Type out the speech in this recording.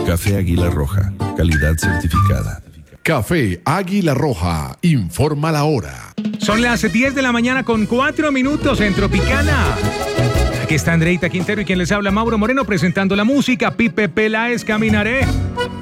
Café Águila Roja, calidad certificada. Café Águila Roja, informa la hora. Son las 10 de la mañana con 4 minutos en Tropicana. Aquí está Andreita Quintero y quien les habla, Mauro Moreno, presentando la música. Pipe Peláez, Caminaré.